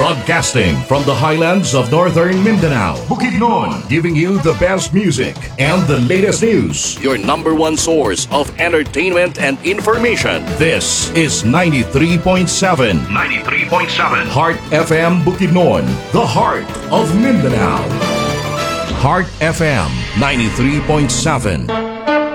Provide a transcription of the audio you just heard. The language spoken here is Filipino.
Broadcasting from the highlands of northern Mindanao, Bukidnon, giving you the best music and the latest news. Your number one source of entertainment and information. This is 93.7. 93.7. Heart FM Bukidnon, the heart of Mindanao. Heart FM 93.7.